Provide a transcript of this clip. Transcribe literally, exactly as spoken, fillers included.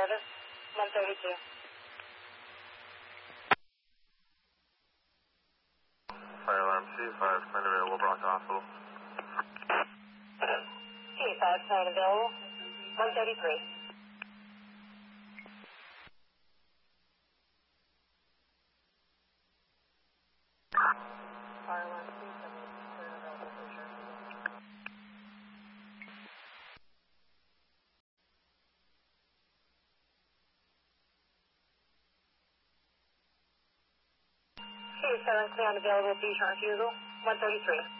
Travis, one thirty-two. Fire alarm C five, plane available, Bronx Hospital. C five, plane available, one thirty-three. Fire alarm C seven, plane available, Hoosier. C seven, plane available, Bichon Hugel, one thirty-three.